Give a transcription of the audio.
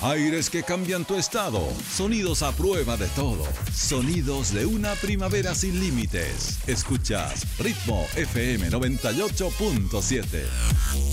Aires que cambian tu estado. Sonidos a prueba de todo. Sonidos de una primavera sin límites. Escuchas Ritmo FM 98.7.